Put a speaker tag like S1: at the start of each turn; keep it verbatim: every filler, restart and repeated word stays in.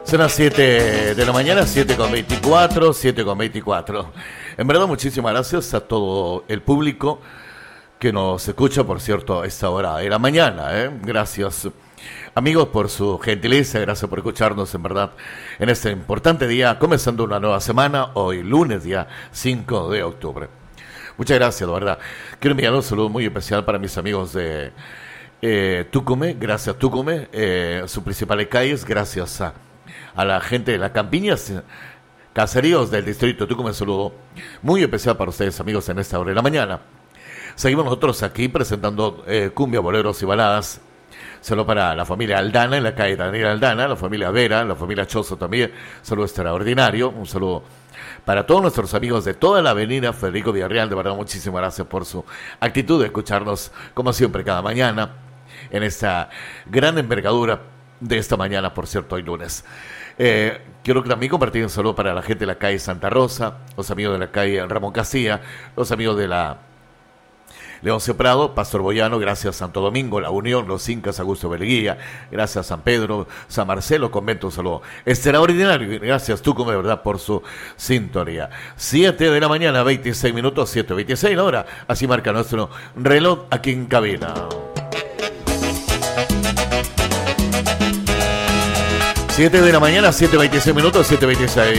S1: Son las siete de la mañana, siete con veinticuatro, siete con veinticuatro. En verdad, muchísimas gracias a todo el público que nos escucha, por cierto, a esta hora de la mañana. ¿eh? Gracias, amigos, por su gentileza, gracias por escucharnos, en verdad, en este importante día, comenzando una nueva semana, hoy lunes, día cinco de octubre. Muchas gracias, de verdad. Quiero enviar un saludo muy especial para mis amigos de eh, Tucumé, gracias Tucumé, eh, sus principales calles, gracias a, a la gente de las campiñas, caseríos del distrito de Tucumé. Un saludo muy especial para ustedes, amigos, en esta hora de la mañana. Seguimos nosotros aquí presentando eh, cumbia, boleros y baladas. Saludo para la familia Aldana, en la calle Daniel Aldana, la familia Vera, la familia Chozo también. Saludo extraordinario. Un saludo para todos nuestros amigos de toda la avenida Federico Villarreal. De verdad, muchísimas gracias por su actitud de escucharnos, como siempre, cada mañana, en esta gran envergadura de esta mañana, por cierto, hoy lunes. Eh, quiero también compartir un saludo para la gente de la calle Santa Rosa, los amigos de la calle Ramón Castilla, los amigos de la Leoncio Prado, Pastor Boyano, gracias Santo Domingo, La Unión, Los Incas, Augusto Beleguía, gracias San Pedro, San Marcelo, Convento, un saludo extraordinario, gracias Tucumé, de verdad, por su sintonía. siete de la mañana, veintiséis minutos, siete veintiséis la hora, así marca nuestro reloj aquí en cabina. siete de la mañana, siete veintiséis minutos, siete veintiséis.